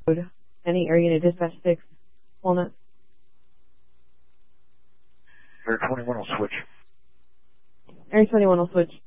Any area unit dispatch 6, Walnut. Area 21 will switch. Area 21 will switch.